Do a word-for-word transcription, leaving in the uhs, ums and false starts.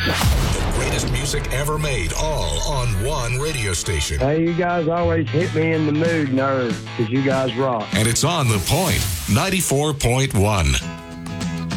The greatest music ever made, all on one radio station. Hey, you guys always hit me in the mood, nerd, because you guys rock. And it's on The Point, ninety-four point one.